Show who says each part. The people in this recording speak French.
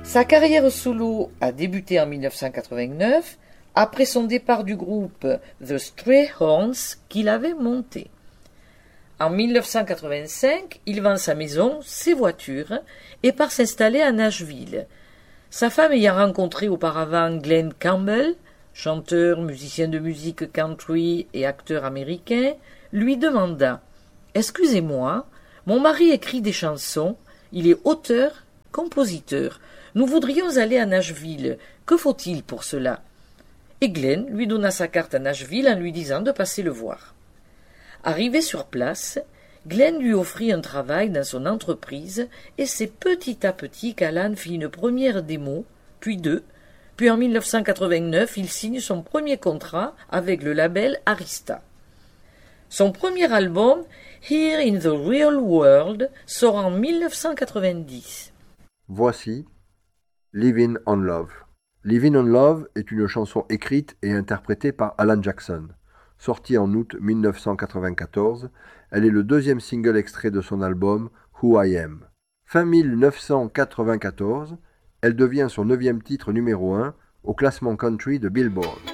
Speaker 1: Sa carrière solo a débuté en 1989, après son départ du groupe The Strayhorns qu'il avait monté. En 1985, il vend sa maison, ses voitures, et part s'installer à Nashville. Sa femme ayant rencontré auparavant Glenn Campbell, chanteur, musicien de musique country et acteur américain, lui demanda « Excusez-moi, mon mari écrit des chansons, il est auteur, compositeur. Nous voudrions aller à Nashville. Que faut-il pour cela ?» Et Glenn lui donna sa carte à Nashville en lui disant de passer le voir. Arrivé sur place, Glenn lui offrit un travail dans son entreprise et c'est petit à petit qu'Alan fit une première démo, puis deux, puis en 1989 il signe son premier contrat avec le label Arista. Son premier album, Here in the Real World, sort en 1990.
Speaker 2: Voici Living on Love. Living on Love est une chanson écrite et interprétée par Alan Jackson. Sortie en août 1994, elle est le deuxième single extrait de son album Who I Am. Fin 1994, elle devient son 9e titre numéro 1 au classement country de Billboard.